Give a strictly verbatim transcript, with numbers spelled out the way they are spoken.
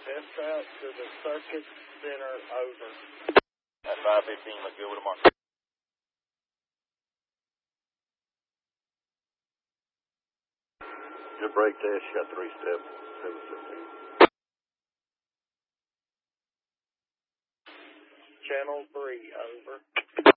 Best out to the circuit center, over. At five fifteen, look good with a mark. Your brake test, you got three step, seven fifteen. Channel three, over.